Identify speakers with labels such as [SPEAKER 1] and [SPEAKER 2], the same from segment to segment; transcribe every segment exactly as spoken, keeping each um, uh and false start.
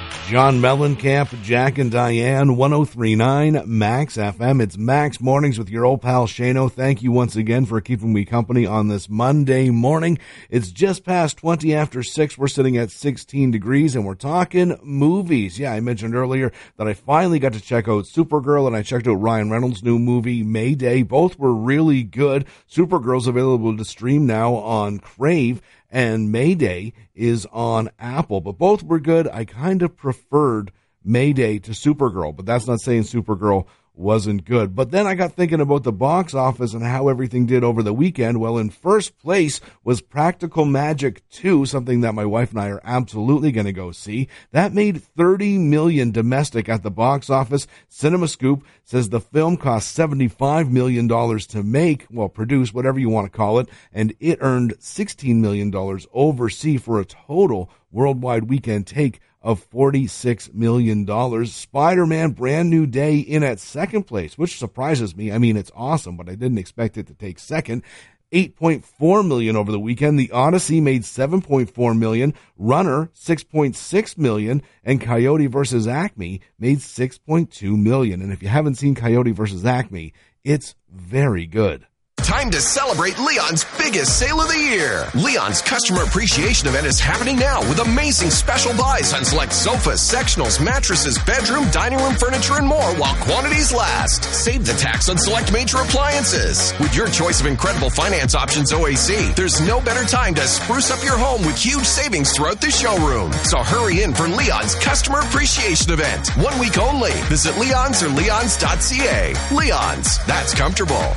[SPEAKER 1] John Mellencamp, Jack and Diane, one oh three point nine Max F M. It's Max Mornings with your old pal Shano. Thank you once again for keeping me company on this Monday morning. It's just past twenty after six. We're sitting at sixteen degrees and we're talking movies. Yeah, I mentioned earlier that I finally got to check out Supergirl and I checked out Ryan Reynolds' new movie, Mayday. Both were really good. Supergirl's available to stream now on Crave, and Mayday is on Apple, but both were good. I kind of preferred Mayday to Supergirl, but that's not saying Supergirl wasn't good. But then I got thinking about the box office and how everything did over the weekend. Well, in first place was Practical Magic two, something that my wife and I are absolutely going to go see. That made thirty million dollars domestic at the box office. CinemaScoop says the film cost seventy-five million dollars to make, well, produce, whatever you want to call it, and it earned sixteen million dollars overseas for a total worldwide weekend take of forty-six million dollars. Spider-Man Brand New Day in at second place, which surprises me. I mean, it's awesome, but I didn't expect it to take second. eight point four million dollars over the weekend. The Odyssey made seven point four million dollars. Runner, six point six million dollars. And Coyote versus Acme made six point two million dollars. And if you haven't seen Coyote versus Acme, it's very good.
[SPEAKER 2] Time to celebrate Leon's biggest sale of the year. Leon's Customer Appreciation Event is happening now with amazing special buys on select sofas, sectionals, mattresses, bedroom, dining room furniture, and more while quantities last. Save the tax on select major appliances. With your choice of incredible finance options O A C, there's no better time to spruce up your home with huge savings throughout the showroom. So hurry in for Leon's Customer Appreciation Event. One week only. Visit Leon's or leons dot c a. Leon's. That's comfortable.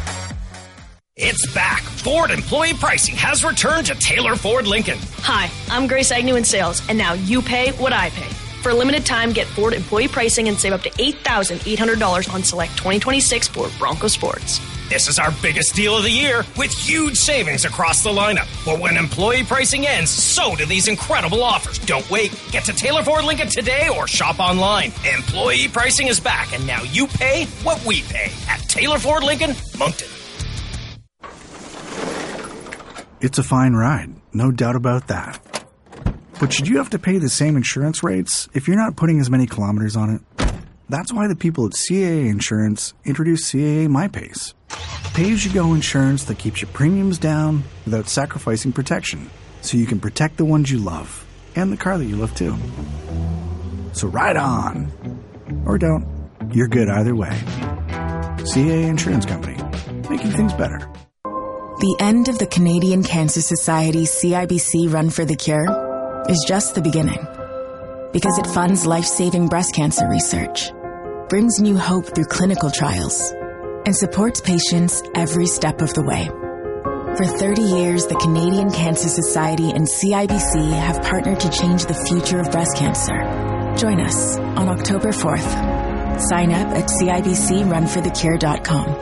[SPEAKER 3] It's back. Ford Employee Pricing has returned to Taylor Ford Lincoln.
[SPEAKER 4] Hi, I'm Grace Agnew in sales, and now you pay what I pay. For a limited time, get Ford Employee Pricing and save up to eight thousand eight hundred dollars on select twenty twenty-six Ford Bronco Sports.
[SPEAKER 3] This is our biggest deal of the year with huge savings across the lineup. But when employee pricing ends, so do these incredible offers. Don't wait. Get to Taylor Ford Lincoln today or shop online. Employee pricing is back, and now you pay what we pay at Taylor Ford Lincoln, Moncton.
[SPEAKER 5] It's a fine ride, no doubt about that. But should you have to pay the same insurance rates if you're not putting as many kilometers on it? That's why the people at C A A Insurance introduced C A A MyPace. Pay-as-you-go insurance that keeps your premiums down without sacrificing protection, so you can protect the ones you love and the car that you love too. So ride on. Or don't. You're good either way. C A A Insurance Company, making things better.
[SPEAKER 6] The end of the Canadian Cancer Society C I B C Run for the Cure is just the beginning, because it funds life-saving breast cancer research, brings new hope through clinical trials, and supports patients every step of the way. For thirty years, the Canadian Cancer Society and C I B C have partnered to change the future of breast cancer. Join us on October fourth. Sign up at C I B C run for the cure dot com.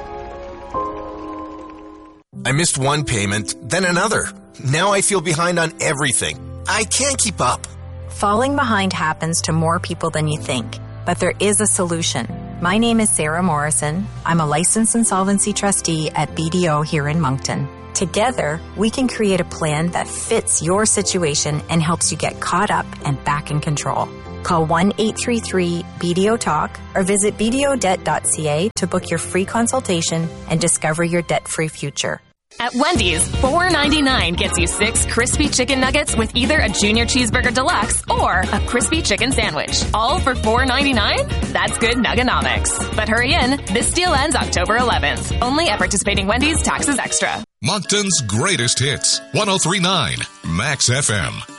[SPEAKER 2] I missed one payment, then another. Now I feel behind on everything. I can't keep up.
[SPEAKER 7] Falling behind happens to more people than you think, but there is a solution. My name is Sarah Morrison. I'm a licensed insolvency trustee at B D O here in Moncton. Together, we can create a plan that fits your situation and helps you get caught up and back in control. Call one eight three three B D O talk or visit b d o debt dot c a to book your free consultation and discover your debt-free future.
[SPEAKER 8] At Wendy's, four ninety-nine gets you six crispy chicken nuggets with either a Junior Cheeseburger Deluxe or a crispy chicken sandwich. All for four ninety-nine? That's good Nugganomics. But hurry in, this deal ends October eleventh. Only at participating Wendy's, taxes extra.
[SPEAKER 9] Moncton's greatest hits, one oh three point nine Max F M.